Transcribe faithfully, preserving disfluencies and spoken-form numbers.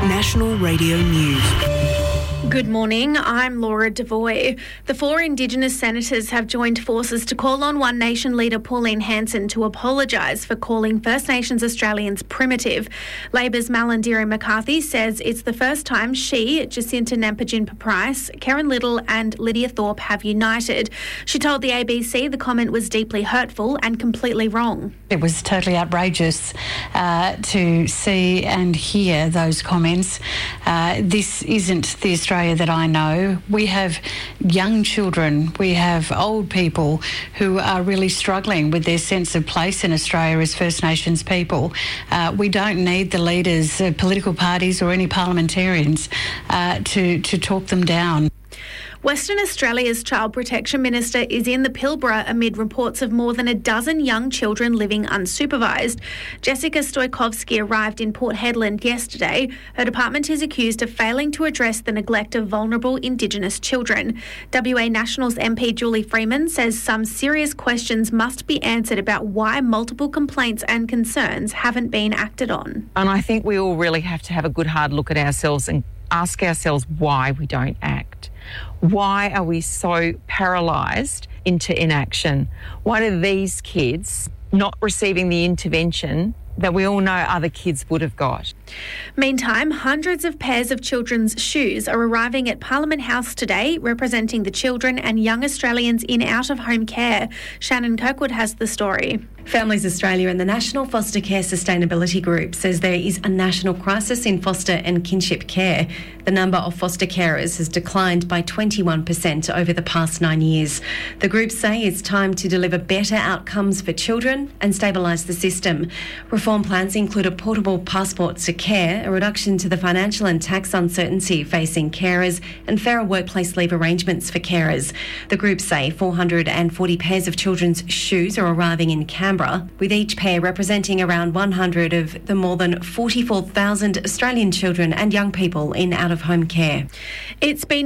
National Radio News. Good morning, I'm Laura Devoy. The four Indigenous senators have joined forces to call on One Nation leader Pauline Hanson to apologise for calling First Nations Australians primitive. Labor's Malarndirri McCarthy says it's the first time she, Jacinta Nampijinpa-Price, Karen Little and Lydia Thorpe have united. She told the A B C the comment was deeply hurtful and completely wrong. It was totally outrageous uh, to see and hear those comments. Uh, this isn't the Australia that I know. We have young children, we have old people who are really struggling with their sense of place in Australia as First Nations people. Uh, we don't need the leaders of political parties or any parliamentarians uh, to, to talk them down. Western Australia's Child Protection Minister is in the Pilbara amid reports of more than a dozen young children living unsupervised. Jessica Stoikovsky arrived in Port Hedland yesterday. Her department is accused of failing to address the neglect of vulnerable Indigenous children. W A Nationals M P Julie Freeman says some serious questions must be answered about why multiple complaints and concerns haven't been acted on. And I think we all really have to have a good hard look at ourselves and ask ourselves why we don't act. Why are we so paralysed into inaction? Why do these kids not receiving the intervention that we all know other kids would have got? Meantime, hundreds of pairs of children's shoes are arriving at Parliament House today, representing the children and young Australians in out-of-home care. Shannon Kirkwood has the story. Families Australia and the National Foster Care Sustainability Group says there is a national crisis in foster and kinship care. The number of foster carers has declined by twenty-one percent over the past nine years. The group say it's time to deliver better outcomes for children and stabilise the system. Reform plans include a portable passport to care, a reduction to the financial and tax uncertainty facing carers, and fairer workplace leave arrangements for carers. The group say four hundred forty pairs of children's shoes are arriving in Canberra, with each pair representing around one hundred of the more than forty-four thousand Australian children and young people in out-of-home care. It's been